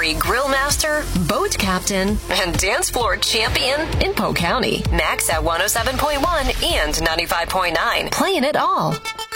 legendary grill master, boat captain, and dance floor champion in Polk County. Max at 107.1 and 95.9. Playing it all.